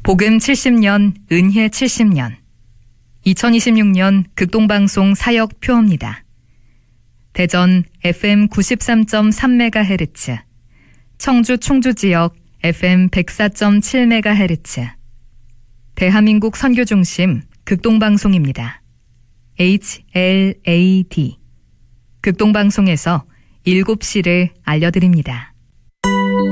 복음 70년, 은혜 70년. 2026년 극동방송 사역 표입니다. 대전 FM 93.3MHz, 청주 충주 지역 FM 104.7MHz, 대한민국 선교중심 극동방송입니다. HLAD. 극동방송에서 7시를 알려드립니다.